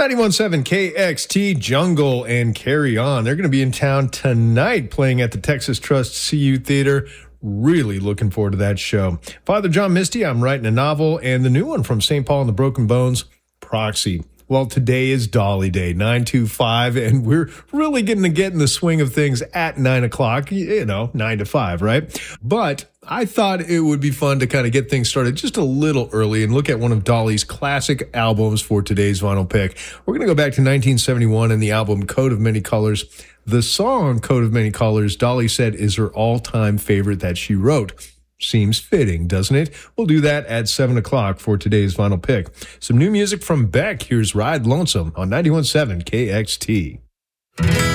91.7 KXT, Jungle and Carry On. They're going to be in town tonight playing at the Texas Trust CU Theater. Really looking forward to that show. Father John Misty, I'm writing a novel, and the new one from St. Paul and the Broken Bones, Proxy. Well, today is Dolly Day, 9/25, and we're really getting to get in the swing of things at 9 o'clock, 9 to 5, right? But I thought it would be fun to kind of get things started just a little early and look at one of Dolly's classic albums for today's vinyl pick. We're going to go back to 1971 and the album Coat of Many Colors. The song Coat of Many Colors, Dolly said, is her all-time favorite that she wrote. Seems fitting, doesn't it? We'll do that at 7 o'clock for today's vinyl pick. Some new music from Beck. Here's Ride Lonesome on 91.7 KXT.